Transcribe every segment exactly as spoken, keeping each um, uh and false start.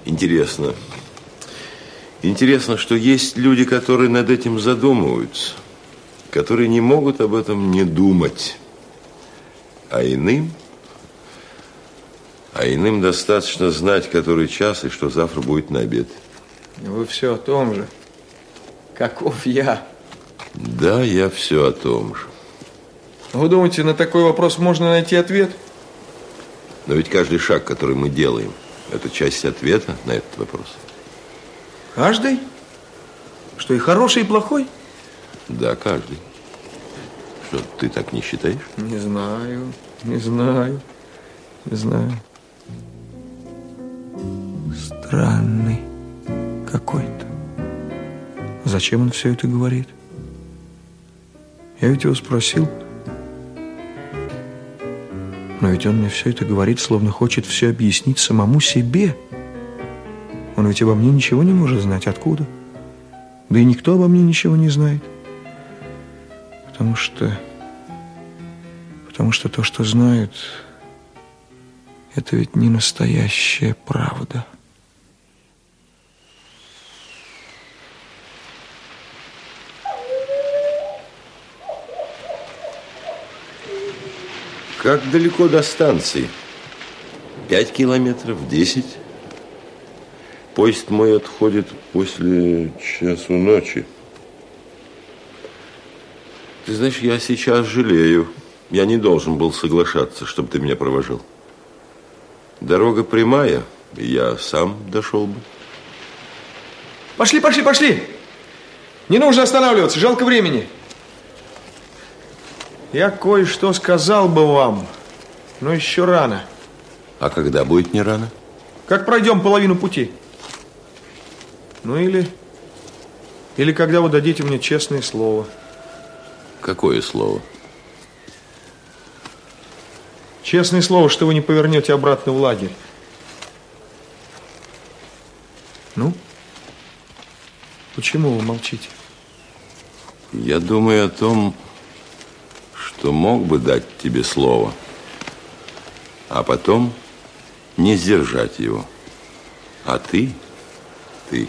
Интересно. Интересно, что есть люди, которые над этим задумываются, которые не могут об этом не думать. А иным... А иным достаточно знать, который час и что завтра будет на обед. Вы все о том же. Каков я? Да, я все о том же. Вы думаете, на такой вопрос можно найти ответ? Но ведь каждый шаг, который мы делаем, это часть ответа на этот вопрос. Каждый? Что, и хороший, и плохой? Да, каждый. Что, ты так не считаешь? Не знаю, не знаю, не знаю. Странный какой-то. Зачем он все это говорит? Я ведь его спросил. Но ведь он мне все это говорит, словно хочет все объяснить самому себе. Он ведь обо мне ничего не может знать. Откуда? Да и никто обо мне ничего не знает. Потому что... Потому что то, что знают, это ведь не настоящая правда. Как далеко до станции? Пять километров, десять? Поезд мой отходит после часу ночи. Ты знаешь, я сейчас жалею. Я не должен был соглашаться, чтобы ты меня провожал. Дорога прямая, и я сам дошел бы. Пошли, пошли, пошли! Не нужно останавливаться, жалко времени. Я кое-что сказал бы вам, но еще рано. А когда будет не рано? Как пройдем половину пути. Ну или... Или когда вы дадите мне честное слово. Какое слово? Честное слово, что вы не повернете обратно в лагерь. Ну? Почему вы молчите? Я думаю о том, что мог бы дать тебе слово, а потом не сдержать его. А ты, ты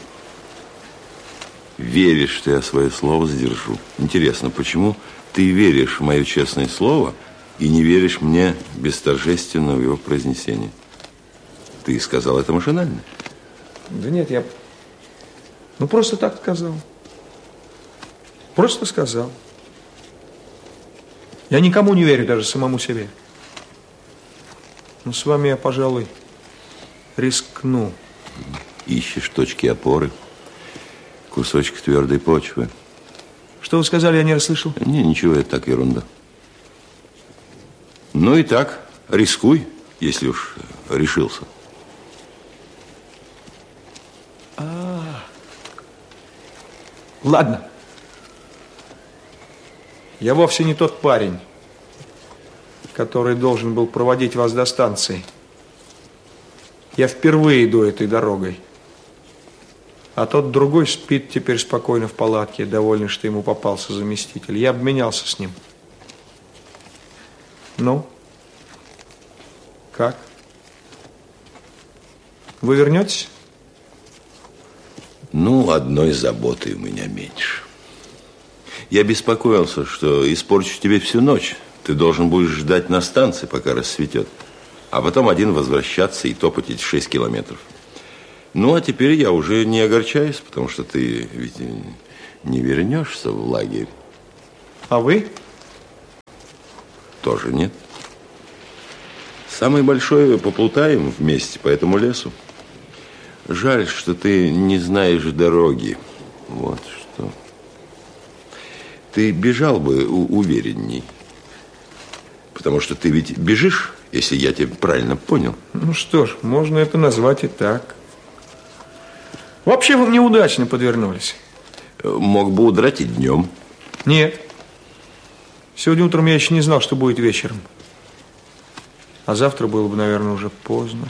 веришь, что я свое слово сдержу. Интересно, почему ты веришь в мое честное слово и не веришь мне без торжественного его произнесения? Ты сказал это машинально? Да нет, я... Ну, просто так сказал. Просто сказал. Я никому не верю, даже самому себе. Но с вами я, пожалуй, рискну. Ищешь точки опоры, кусочек твердой почвы. Что вы сказали, я не расслышал? Не, ничего, это так, ерунда. Ну и так, рискуй, если уж решился. А, ладно. Я вовсе не тот парень, который должен был проводить вас до станции. Я впервые иду этой дорогой. А тот другой спит теперь спокойно в палатке, довольный, что ему попался заместитель. Я обменялся с ним. Ну? Как? Вы вернетесь? Ну, одной заботы у меня меньше. Я беспокоился, что испорчу тебе всю ночь. Ты должен будешь ждать на станции, пока рассветет. А потом один возвращаться и топать эти шесть километров. Ну, а теперь я уже не огорчаюсь, потому что ты ведь не вернешься в лагерь. А вы? Тоже нет. Самое большое поплутаем вместе по этому лесу. Жаль, что ты не знаешь дороги. Вот что. Ты бежал бы уверенней. Потому что ты ведь бежишь, если я тебя правильно понял. Ну что ж, можно это назвать и так. Вообще вы мне удачно подвернулись. Мог бы удрать и днем. Нет. Сегодня утром я еще не знал, что будет вечером. А завтра было бы, наверное, уже поздно.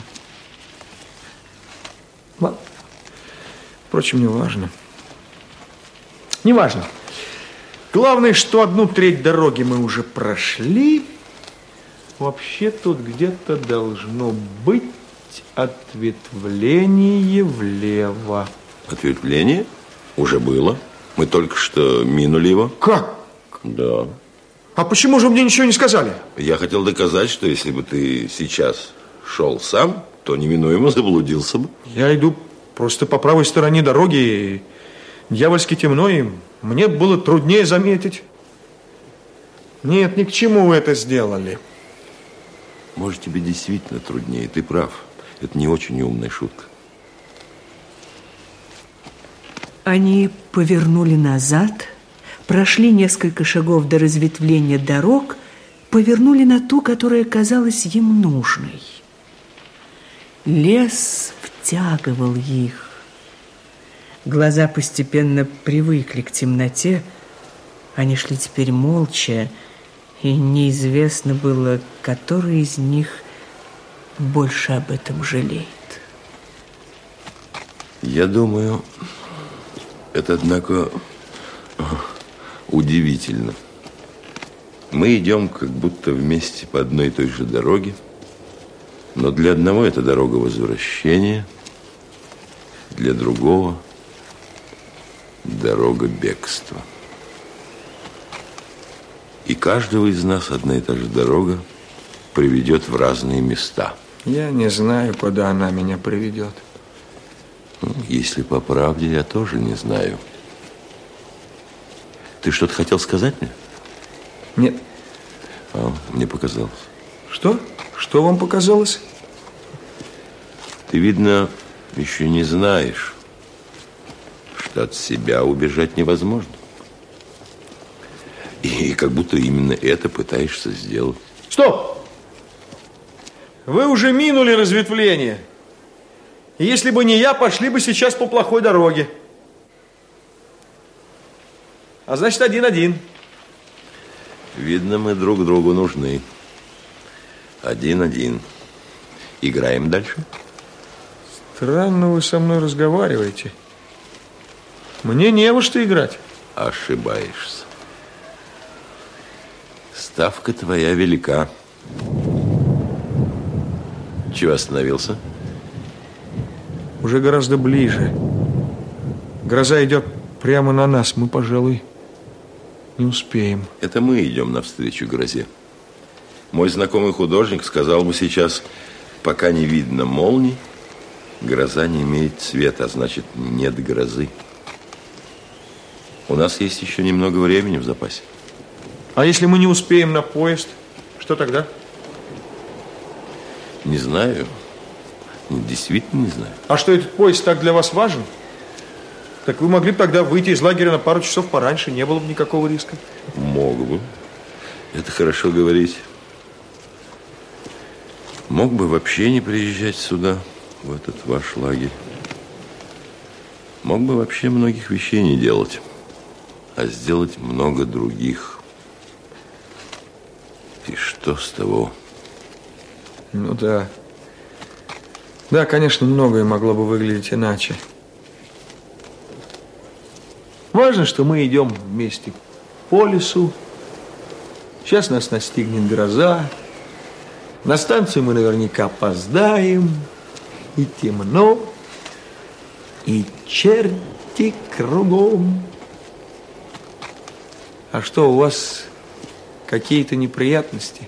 Ладно. Впрочем, не важно. Не важно. Главное, что одну треть дороги мы уже прошли. Вообще тут где-то должно быть есть ответвление влево. Ответвление? Уже было. Мы только что минули его. Как? Да. А почему же мне ничего не сказали? Я хотел доказать, что если бы ты сейчас шел сам, то неминуемо заблудился бы. Я иду просто по правой стороне дороги, дьявольски темно, и мне было труднее заметить. Нет, ни к чему вы это сделали. Может, тебе действительно труднее, ты прав. Это не очень умная шутка. Они повернули назад, прошли несколько шагов до разветвления дорог, повернули на ту, которая казалась им нужной. Лес втягивал их. Глаза постепенно привыкли к темноте. Они шли теперь молча, и неизвестно было, который из них больше об этом жалеет. Я думаю, это, однако, удивительно. Мы идем как будто вместе по одной и той же дороге, но для одного это дорога возвращения, для другого дорога бегства. И каждого из нас одна и та же дорога приведет в разные места. Я не знаю, куда она меня приведет. Если по правде, я тоже не знаю. Ты что-то хотел сказать мне? Нет. А, мне показалось. Что? Что вам показалось? Ты, видно, еще не знаешь, что от себя убежать невозможно. И как будто именно это пытаешься сделать. Стоп! Вы уже минули разветвление. И если бы не я, пошли бы сейчас по плохой дороге. А значит, один-один. Видно, мы друг другу нужны. Один-один. Играем дальше? Странно вы со мной разговариваете. Мне не во что играть. Ошибаешься. Ставка твоя велика. Чего остановился? Уже гораздо ближе. Гроза идет прямо на нас. Мы, пожалуй, не успеем. Это мы идем навстречу грозе. Мой знакомый художник сказал бы сейчас, пока не видно молний, гроза не имеет цвета, а значит, нет грозы. У нас есть еще немного времени в запасе. А если мы не успеем на поезд, что тогда? Не знаю. Действительно не знаю. А что, этот поезд так для вас важен? Так вы могли бы тогда выйти из лагеря на пару часов пораньше, не было бы никакого риска. Мог бы. Это хорошо говорить. Мог бы вообще не приезжать сюда, в этот ваш лагерь. Мог бы вообще многих вещей не делать, а сделать много других. И что с того? Ну да. Да, конечно, многое могло бы выглядеть иначе. Важно, что мы идем вместе по лесу. Сейчас нас настигнет гроза. На станцию мы наверняка опоздаем. И темно, и черти кругом. А что, у вас какие-то неприятности?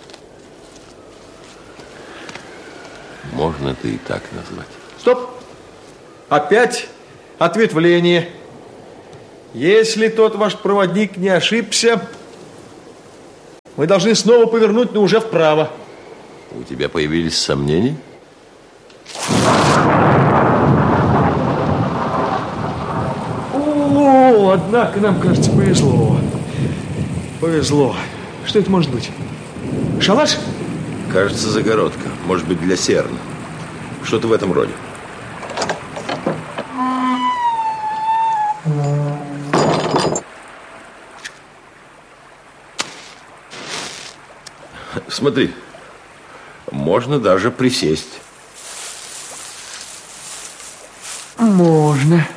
Можно это и так назвать. Стоп! Опять ответвление. Если тот ваш проводник не ошибся, вы должны снова повернуть, но уже вправо. У тебя появились сомнения? О, однако нам, кажется, повезло. Повезло. Что это может быть? Шалаш? Кажется, загородка. Может быть, для серна. Что-то в этом роде. Смотри, можно даже присесть. Можно.